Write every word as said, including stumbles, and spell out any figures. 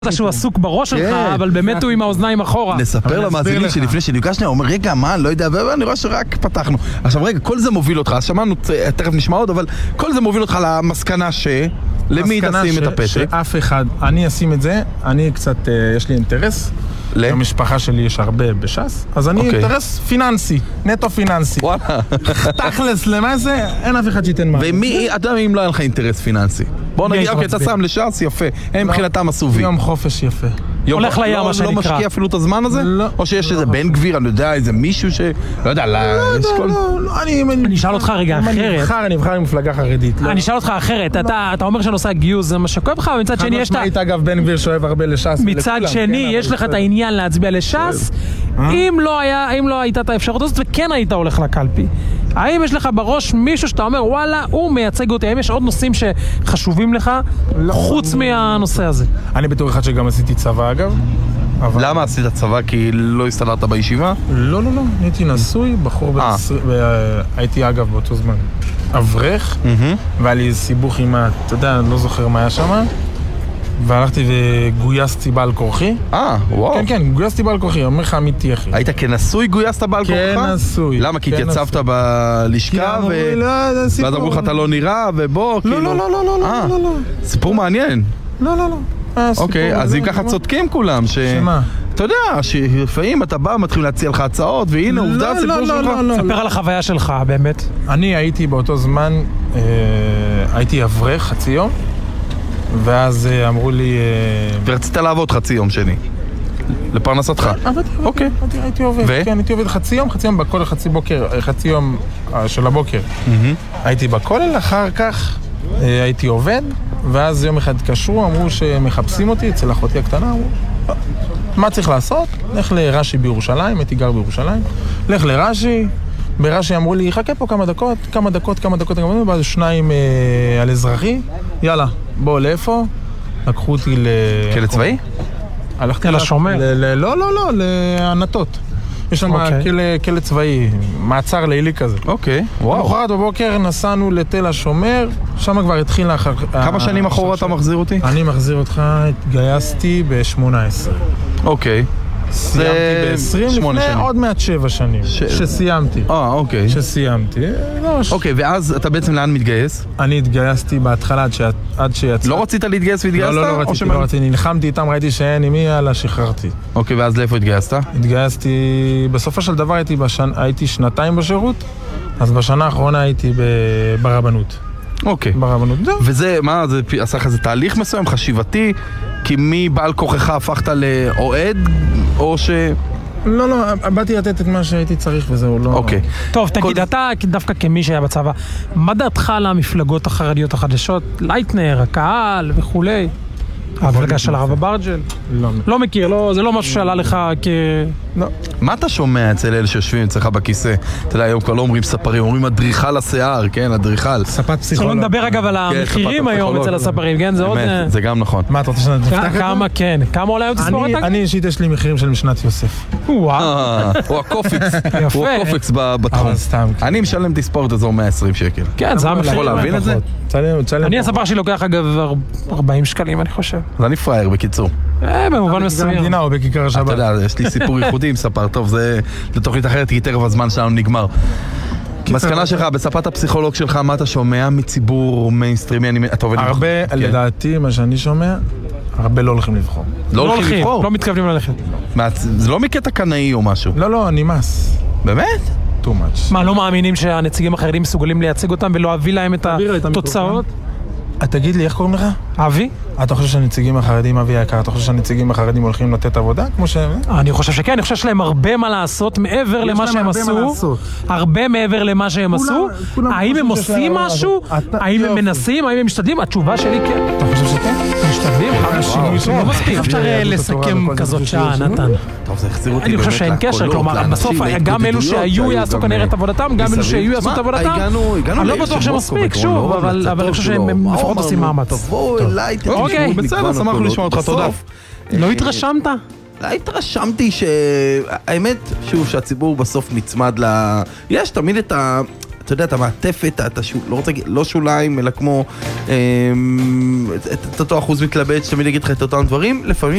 אתה שהוא עסוק בראש שלך, אבל באמת הוא עם האוזניים אחורה. נספר למאזינים שלפני שנפגשנו, הוא אומר, רגע, מה, אני לא יודע, ואני רואה שרק פתחנו. עכשיו, רגע, כל זה מוביל אותך, אז שמענו, תכף נשמע עוד, אבל כל זה מוביל אותך למסקנה ש... למי תשים את הפתק? שאף אחד, אני אשים את זה, אני קצת, יש לי אינטרס. למשפחה שלי יש הרבה בש"ס, אז אני אינטרס פיננסי, נטו פיננסי. וואלה. תכלס, למה זה? אין אף אחד שייתן מה. ומי, אתה יודע אם לא היה לך אינטרס פיננסי? בוא נגיד, אוקיי, אתה שם לש"ס, יפה. הם מבחינתם עשו וי. יום חופש יפה. הולך לים, מה שנקרא. לא משקיע אפילו את הזמן הזה? לא. או שיש איזה בן גביר, אני יודע, איזה מישהו ש... לא יודע, לא, לא, לא, לא, אני... אני אשאל אותך רגע אחרת. אני נבחר, אני נבחר למפלגה חרדית. אני אשאל אותך אחרת. אתה אומר שנושא הגיוס זה מה שכואב לך, ומצד שני יש את... חד משמעית, אגב, בן גביר שאוהב הרבה לש"ס. מצד שני, יש לך את העניין להצביע לש"ס, אם לא היה, אם לא הייתה את האפשרות הזאת, וכן היית הולך לקלפי. האם יש לך בראש מישהו שאתה אומר, וואלה, הוא מייצג אותי? האם יש עוד נושאים שחשובים לך, חוץ מהנושא הזה? אני בתור אחד שגם עשיתי צבא, אגב. למה עשית צבא? כי לא הסתדרת בישיבה? לא, לא, לא. הייתי נשוי, בחור בעשרים... הייתי, אגב, באותו זמן אברך, והיה לי סיבוך עם ה... אתה יודע, אני לא זוכר מה היה שם. והלכתי וגויסתי בעל כורחי. אה, וואו. כן, כן, גויסתי בעל כורחי, אומר לך אמיתי, אחי. היית כנשוי גויסת בעל כורחך? כנשוי. למה? כי התייצבת בלשכה ואז אמרו לך אתה לא נראה ובוא, כאילו... לא, לא, לא, לא, לא, לא. סיפור מעניין. לא, לא, לא. אוקיי, אז אם ככה צודקים כולם, ש... שמה? אתה יודע, שלפעמים אתה בא, מתחיל להציע לך הצעות, והנה, עובדה, סיפור שלך. ספר על החוויה שלך, באמת. אני הייתי באותו זמן, הייתי אברך חצי יום, ואז אמרו לי... ורצית לעבוד חצי יום שני, לפרנסתך. עבדתי, אוקיי. הייתי עובד, כן, הייתי עובד חצי יום, חצי יום בכולל, חצי בוקר, חצי יום של הבוקר. הייתי בכולל, אחר כך הייתי עובד, ואז יום אחד התקשרו, אמרו שמחפשים אותי אצל אחותי הקטנה, אמרו, מה צריך לעשות? לך לרש"י בירושלים, הייתי גר בירושלים, לך לרש"י, ברש"י אמרו לי, חכה פה כמה דקות, כמה דקות, כמה דקות, כמה דקות, ואז שניים על אזרחי, יאללה, בוא, לאיפה? לקחו אותי ל... כלא צבאי? כלא שומר? לא, לא, לא, לענתות. יש שם כלא צבאי, מעצר לילי כזה. אוקיי, וואו. למחרת בבוקר נסענו לתל השומר, שם כבר התחיל... כמה שנים אחורה אתה מחזיר אותי? אני מחזיר אותך, התגייסתי ב-שמונה עשרה. אוקיי. סיימתי ב-עשרים לפני עוד מעט שבע שנים. שסיימתי. אה, אוקיי. שסיימתי. אוקיי, ואז אתה בעצם לאן מתגייס? אני התגייסתי בהתחלה עד שיצא. לא רצית להתגייס והתגייסת? לא, לא רציתי, לא רציתי. נלחמתי איתם, ראיתי שאין עם מי, יאללה, שחררתי. אוקיי, ואז לאיפה התגייסת? התגייסתי, בסופו של דבר הייתי שנתיים בשירות, אז בשנה האחרונה הייתי ברבנות. אוקיי. ברבנות. וזה, מה, זה עשה לך איזה תהליך מסוים, חשיבתי? כי מי בעל כוחך הפכת לאוהד, או ש... לא, לא, באתי לתת את מה שהייתי צריך וזהו, לא... אוקיי. טוב, תגיד, אתה דווקא כמי שהיה בצבא, מה דעתך על המפלגות החרדיות החדשות? לייטנר, הקהל וכולי? המפלגה של הרב אברג'ל? לא. לא מכיר, זה לא משהו שעלה לך כ... לא. מה אתה שומע אצל אלה שיושבים אצלך בכיסא? אתה יודע, היום כבר לא אומרים ספרים, אומרים אדריכל השיער, כן, אדריכל. ספת פסיכולוג. שלא נדבר אגב על המחירים היום אצל הספרים, כן, זה עוד... באמת, זה גם נכון. מה, אתה רוצה שנפתח את זה? כמה, כן, כמה עולה היום תספורת? אני אישית יש לי מחירים של משנת יוסף. וואו. הוא הקופיקס, הוא הקופקס בתחום. אני משלם תספורת איזו מאה ועשרים שקל. כן, זה המחיר. יכול להבין את זה? אני הספר שלי לוקח אגב ארבעים שקלים, אני חושב. אז אני פרייר בקיצור. אה, במובן מסוים. במדינה או בכיכר השבת. אתה יודע, יש לי סיפור ייחודי עם ספר, טוב, זה לתוכנית אחרת, כי תכף הזמן שלנו נגמר. מסקנה שלך, בספת הפסיכולוג שלך, מה אתה שומע מציבור מיינסטרימי? הרבה, לדעתי, מה שאני שומע, הרבה לא הולכים לבחור. לא הולכים לבחור? לא מתכוונים ללכת. זה לא מקטע קנאי או משהו? לא, לא, נמאס. באמת? too much. מה, לא מאמינים שהנציגים החרדים מסוגלים לייצג אותם ולא להביא להם את התוצאות? תגיד לי, איך קוראים לך? אבי? אתה חושב שהנציגים החרדים, אבי היקר, אתה חושב שהנציגים החרדים הולכים לתת עבודה? כמו ש... אני חושב שכן, אני חושב שלהם הרבה מה לעשות מעבר למה שהם עשו. הרבה מעבר למה שהם עשו. האם הם עושים משהו? האם הם מנסים? האם הם משתדלים? התשובה שלי כן. אתה חושב שכן? משתדלים? לא מספיק. אפשר לסכם כזאת שעה, נתן. טוב, זה החזיר אותי אני חושב שאין קשר, כלומר, בסוף גם אלו שהיו יעשו כנראה את עבודתם, גם אלו שהיו יעשו את עבודתם. אני לא בטוח שמספיק, שוב, אבל אני חושב שהם לפחות עושים מאמץ. תבואו אליי, אוקיי, בסדר, שמחנו לשמוע אותך, תודה. לא התרשמת? התרשמתי שהאמת, שוב, שהציבור בסוף נצמד ל... יש תמיד את ה... אתה יודע, את המעטפת, אתה שול, לא רוצה, לא שוליים, אלא כמו את אותו אחוז מתלבט, שתמיד יגיד לך את אותם דברים, לפעמים